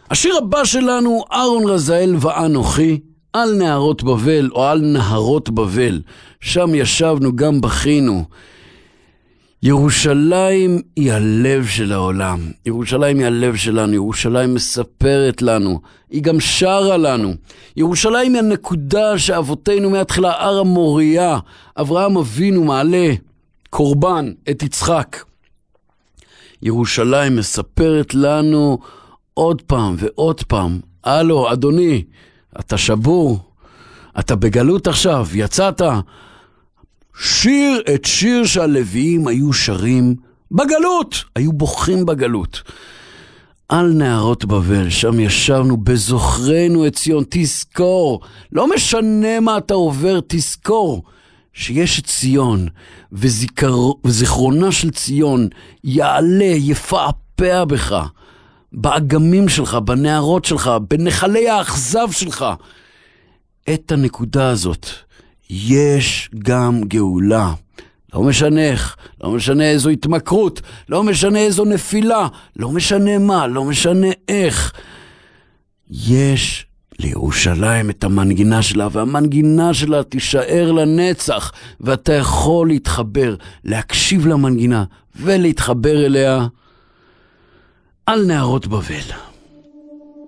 השיר הבא שלנו, אהרון רזאל ואנוכי, על נהרות בבל או על נהרות בבל. שם ישבנו גם בכינו. ירושלים היא הלב של העולם. ירושלים היא הלב שלנו. ירושלים מספרת לנו. היא גם שרה לנו. ירושלים היא הנקודה שאבותינו מהתחילה, הר המוריה, אברהם אבינו מעלה קורבן את יצחק. ירושלים מספרת לנו עוד פעם ועוד פעם, הלו, אדוני, אתה שבור, אתה בגלות עכשיו, יצאת. שיר את שיר שהלוויים היו שרים בגלות, היו בוכים בגלות. על נהרות בבל, שם ישבנו בזוכרנו את ציון. תזכור, לא משנה מה אתה עובר, תזכור שיש את ציון, וזיכרונה של ציון יעלה, יפעפע בך, באגמים שלך, בנהרות שלך, בנחלי האכזב שלך. את הנקודה הזאת יש גם גאולה. לא משנה איך, לא משנה איזו התמכרות, לא משנה איזו נפילה, לא משנה מה, לא משנה איך. יש לירושלים את המנגינה שלה, והמנגינה שלה תישאר לנצח, ואתה יכול להתחבר, להקשיב למנגינה ולהתחבר אליה. על נהרות בבל.